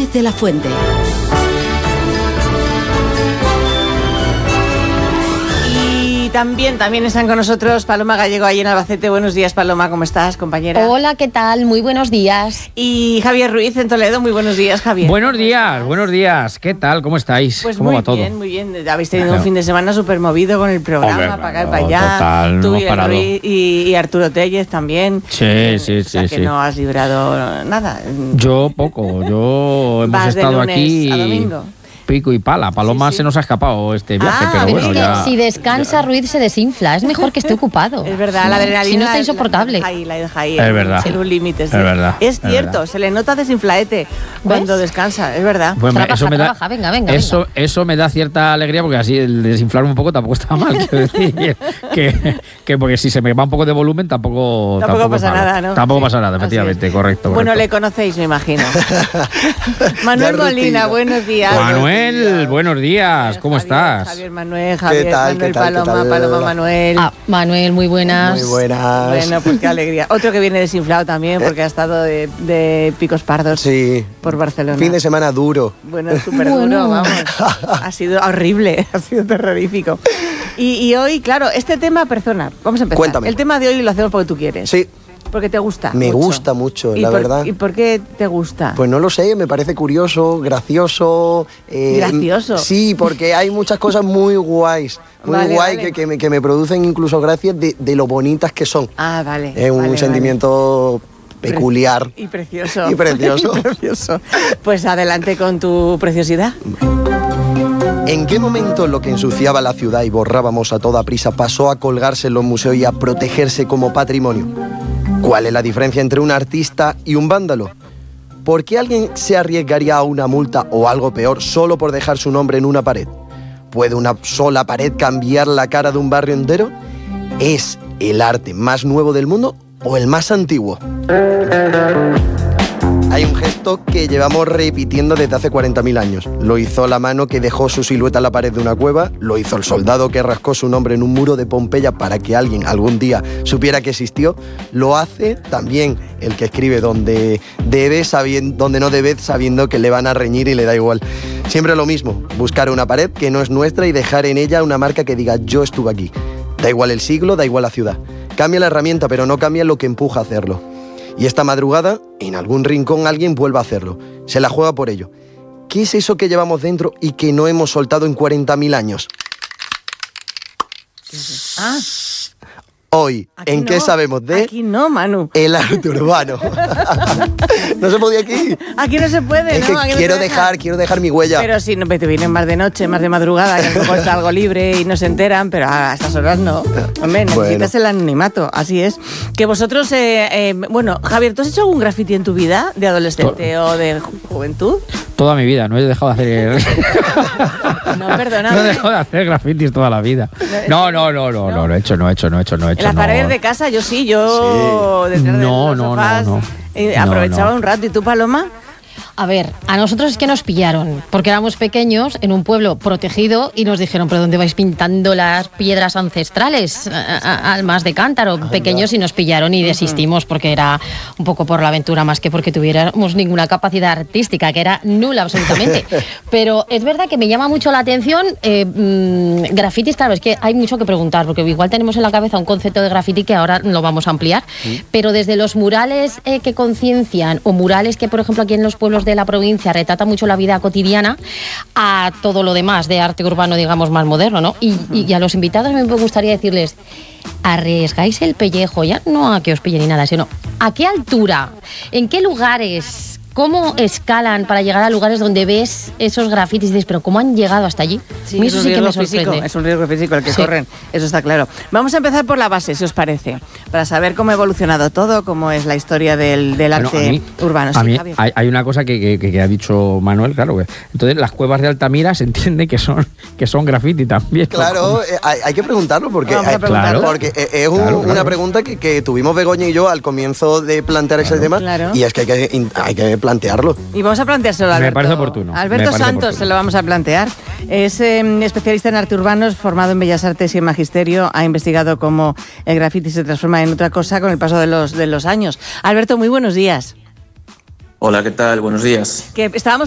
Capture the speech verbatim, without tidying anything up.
Ruiz de la Fuente. También, también están con nosotros Paloma Gallego ahí en Albacete. Buenos días, Paloma, ¿cómo estás, compañera? Hola, ¿qué tal? Muy buenos días. Y Javier Ruiz en Toledo. Muy buenos días, Javier. Buenos días, buenos días. ¿Qué tal? ¿Cómo estáis? Pues ¿Cómo muy va todo? bien, muy bien. Habéis tenido un fin de semana súper movido con el programa, Hombre, para acá y no, para allá. total, Tú no y, hemos el parado. Ruiz y, y Arturo Tellez también. Sí, Eh, sí, o sea sí, que sí. no has librado nada. Yo poco, yo hemos Vas de estado lunes aquí a domingo. pico y pala. Paloma Sí, sí. se nos ha escapado este viaje, Ah, pero Pero bueno, es que ya... si descansa, Ruiz se desinfla. Es mejor que esté ocupado. Es verdad, la adrenalina. Si no está la- insoportable. La deja ahí, la deja ahí. Es en- verdad. En un límite. Sí. Es verdad, Es es cierto, verdad. se le nota desinflaete cuando ¿Ves? descansa, es verdad. Pues me- Trabaja, eso me da, trabaja, venga, venga, eso, venga. eso me da cierta alegría porque así el desinflar un poco tampoco está mal. Quiero decir que, que porque si se me va un poco de volumen tampoco Tampoco es pasa malo. nada, ¿no? Tampoco Sí, pasa nada, así efectivamente, es. correcto. Bueno, correcto. le conocéis, me imagino. Manuel La Molina, rutina. buenos días. Manuel, buenos días, ¿cómo Javier, estás? Javier Manuel, Javier tal, Manuel qué tal, qué Paloma, tal? Paloma Manuel. Ah, Manuel, muy buenas. Muy buenas. Bueno, pues qué alegría. Otro que viene desinflado también porque ha estado de, de picos pardos Sí. por Barcelona. Fin de semana duro. Bueno, súper Bueno. duro, vamos. Ha sido horrible, ha sido terrorífico. Y, y hoy, claro, este tema, persona, vamos a empezar. Cuéntame. El tema de hoy lo hacemos porque tú quieres. Sí, Porque te gusta. Me mucho. gusta mucho, ¿Y la por- verdad. ¿Y por qué te gusta? pues no lo sé, me parece curioso, gracioso. eh, Gracioso. Sí, porque hay muchas cosas muy guays. Muy Vale, guay vale. Que, que, me, que me producen incluso gracias de, de lo bonitas que son. Ah, vale. Es un vale, sentimiento vale. peculiar. Y precioso. Y precioso. Y precioso. Pues adelante con tu preciosidad. ¿En qué momento lo que ensuciaba la ciudad y borrábamos a toda prisa pasó a colgarse en los museos y a protegerse como patrimonio? ¿Cuál es la diferencia entre un artista y un vándalo? ¿Por qué alguien se arriesgaría a una multa o algo peor solo por dejar su nombre en una pared? ¿Puede una sola pared cambiar la cara de un barrio entero? ¿Es el arte más nuevo del mundo o el más antiguo? Hay un gesto que llevamos repitiendo desde hace cuarenta mil años. Lo hizo la mano que dejó su silueta en la pared de una cueva, lo hizo el soldado que rascó su nombre en un muro de Pompeya para que alguien algún día supiera que existió, lo hace también el que escribe donde debe, sabiendo, donde no debe, sabiendo que le van a reñir y le da igual. Siempre lo mismo, buscar una pared que no es nuestra y dejar en ella una marca que diga yo estuve aquí. Da igual el siglo, da igual la ciudad. Cambia la herramienta, pero no cambia lo que empuja a hacerlo. Y esta madrugada, en algún rincón alguien vuelve a hacerlo. Se la juega por ello. ¿Qué es eso que llevamos dentro y que no hemos soltado en cuarenta mil años? Ah, Hoy, aquí ¿en no. qué sabemos de Aquí no, Manu. el arte urbano? No se podía aquí. Aquí no se puede, Es ¿no? que Aquí no quiero se deja. dejar, quiero dejar mi huella. Pero si no, te vienen más de noche, más de madrugada, y a lo mejor está algo libre y no se enteran, pero a estas horas no. Hombre, necesitas Bueno. el anonimato, así es. Que vosotros, eh, eh, bueno, Javier, ¿tú has hecho algún graffiti en tu vida de adolescente o de ju- juventud? Toda mi vida, no he dejado de hacer... No, perdona. no he dejado de hacer grafitis toda la vida. No, no, no, no, no, no he hecho, no he hecho, no he hecho, no he hecho. En las no. paredes de casa, yo sí, yo detrás de No, los no, sofás no, no. eh, No, aprovechaba no. un rato. ¿Y tú, Paloma? A ver, a nosotros es que nos pillaron, porque éramos pequeños en un pueblo protegido y nos dijeron, ¿pero dónde vais pintando las piedras ancestrales? A- a- Almas de cántaro, pequeños, y nos pillaron y desistimos porque era un poco por la aventura más que porque tuviéramos ninguna capacidad artística, que era nula absolutamente. Pero es verdad que me llama mucho la atención eh, mmm, grafitis, claro, es que hay mucho que preguntar, porque igual tenemos en la cabeza un concepto de graffiti que ahora lo vamos a ampliar, pero desde los murales eh, que conciencian o murales que, por ejemplo, aquí en los pueblos de la provincia retrata mucho la vida cotidiana, a todo lo demás de arte urbano, digamos, más moderno, ¿no? Y, y- y a los invitados me gustaría decirles, arriesgáis el pellejo, ya no a que os pille ni nada, sino a qué altura, en qué lugares, cómo escalan para llegar a lugares donde ves esos grafitis y dices, pero ¿cómo han llegado hasta allí? A mí es eso un sí que me riesgo físico, sorprende. es un riesgo físico el que Sí. corren, eso está claro. Vamos a empezar por la base, si os parece, para saber cómo ha evolucionado todo, cómo es la historia del, del Bueno, arte a mí, urbano. a Sí, mí Javier. hay, hay una cosa que, que- que ha dicho Manuel, claro. que- Entonces, las cuevas de Altamira se entiende que son, que son graffiti también. ¿no? Claro, eh, hay, hay que preguntarlo porque, Vamos a hay- preguntarlo. porque eh, es un- Claro, una claro. pregunta que, que tuvimos Begoña y yo al comienzo de plantear ese tema Claro. y es que hay que, in- hay que plantearlo. Y vamos a planteárselo a Me Alberto. parece oportuno, Alberto me parece Santos oportuno. se lo vamos a plantear. Es eh, especialista en arte urbano, es formado en Bellas Artes y en Magisterio. Ha investigado cómo el graffiti se transforma en otra cosa con el paso de los, de los años. Alberto, muy buenos días. Hola, ¿qué tal? Buenos días. Que estábamos